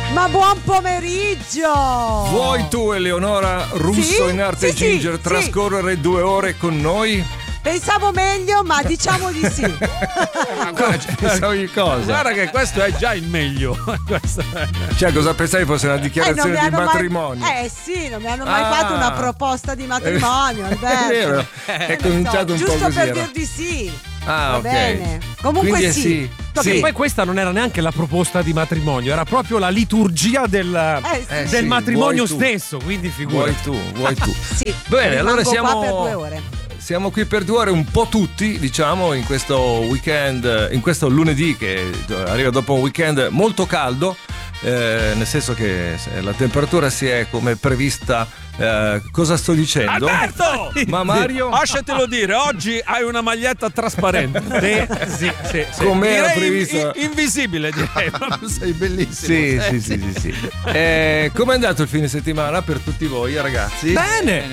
Ma buon pomeriggio! Vuoi tu, Eleonora Russo, Sì? in arte Sì, Ginger, sì. trascorrere 2 ore con noi? Pensavo meglio, ma diciamo di sì. Pensavo di cosa? Guarda che questo è già il meglio. Cioè, cosa pensavi fosse una dichiarazione di matrimonio? Sì, non mi hanno mai fatto una proposta di matrimonio, Alberto. È vero, è cominciato un po' giusto così. per era. dir di sì. Ah, Va ok. bene. Comunque Quindi è sì. sì. No, Sì. che poi questa non era neanche la proposta di matrimonio, era proprio la liturgia del sì, matrimonio vuoi tu. stesso, quindi figurati. Vuoi tu. Sì. Bene, allora Rimango qua per 2 siamo ore. Siamo qui per 2 ore, un po' tutti, diciamo, in questo weekend, in questo lunedì che arriva dopo un weekend molto caldo, nel senso che la temperatura si è come prevista. Cosa sto dicendo? Alberto! Ma Mario? Lasciatelo dire, oggi hai una maglietta trasparente. Sì. Come era Direi previsto? invisibile, direi. Sei bellissimo. Sì. Com'è andato il fine settimana per tutti voi, ragazzi? Bene.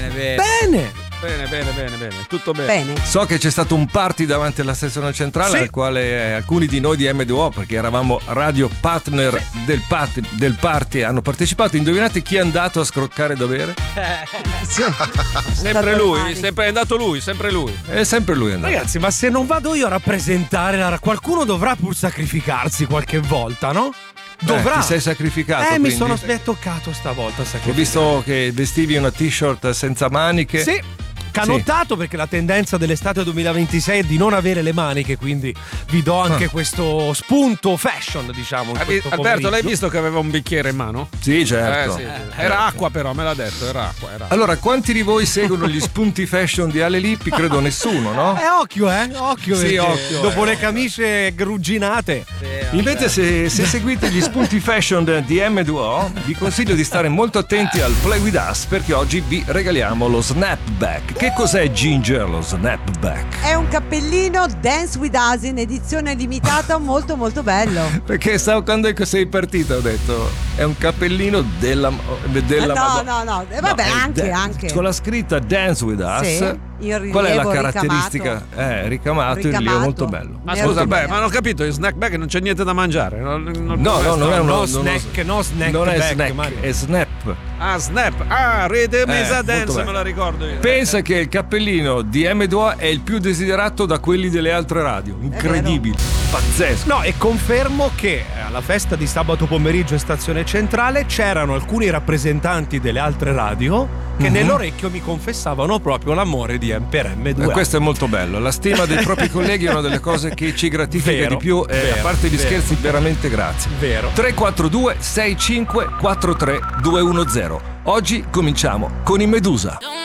Bene. Tutto bene. So che c'è stato un party davanti alla stazione centrale, Sì. al quale alcuni di noi di M2O, perché eravamo radio partner del party, hanno partecipato. Indovinate chi è andato a scroccare da bere? Sempre lui, sempre è andato lui, sempre lui. È sempre lui andato. Ragazzi, ma se non vado io a rappresentare, qualcuno dovrà pur sacrificarsi qualche volta, no? Dovrà. Ti sei sacrificato. Mi quindi. sono toccato stavolta. Ho visto che vestivi una t-shirt senza maniche. Sì. Canottato perché la tendenza dell'estate 2026 è di non avere le maniche, quindi vi do anche questo spunto fashion, diciamo. Alberto, l'hai visto che aveva un bicchiere in mano? Sì, certo. Sì. Era acqua però, me l'ha detto, era acqua. Allora, quanti di voi seguono gli spunti fashion di Ale Lippi? Credo nessuno, no? Occhio, Occhio. Sì, perché occhio, dopo le camicie grugginate. Invece se seguite gli spunti fashion di M2O, vi consiglio di stare molto attenti al Play With Us, perché oggi vi regaliamo lo snapback. Che cos'è, Ginger, lo snapback? È un cappellino Dance With Us in edizione limitata molto molto bello. Perché quando sei partita ho detto è un cappellino della No. No, Vabbè, è anche. con la scritta Dance With Us. Sì, in rilievo, qual è la caratteristica? Ricamato in rilievo molto bello. Ma scusa, ma non ho capito, il snack bag non c'è niente da mangiare. No, non è uno snack, non è back, snack, Mario. è snap. Ah, snap. Ah, Rete Mesa molto Dance, bello. me la ricordo io. Pensa che il cappellino di M2O è il più desiderato da quelli delle altre radio. Incredibile, pazzesco. No, e confermo che alla festa di sabato pomeriggio in stazione centrale c'erano alcuni rappresentanti delle altre radio che nell'orecchio mi confessavano proprio l'amore per M2. E questo è molto bello. La stima dei propri colleghi è una delle cose che ci gratifica Vero, di più. vero, A parte gli vero. scherzi, veramente grazie. Vero. 342 65 43 210. Oggi cominciamo con i Medusa. Don't